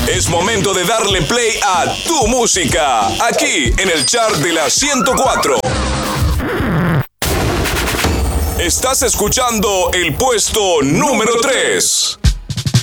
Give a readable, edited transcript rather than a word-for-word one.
Es momento de darle play a tu música, aquí en el chart de la 104. Estás escuchando el puesto número 3.